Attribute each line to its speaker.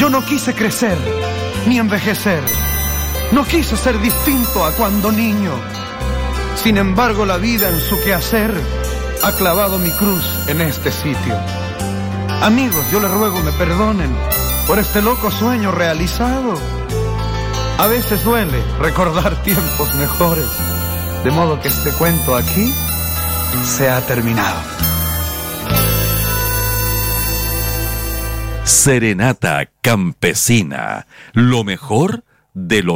Speaker 1: Yo no quise crecer, ni envejecer. No quise ser distinto a cuando niño. Sin embargo, la vida en su quehacer ha clavado mi cruz en este sitio. Amigos, yo les ruego me perdonen por este loco sueño realizado. A veces duele recordar tiempos mejores, de modo que este cuento aquí se ha terminado.
Speaker 2: Serenata campesina, lo mejor de lo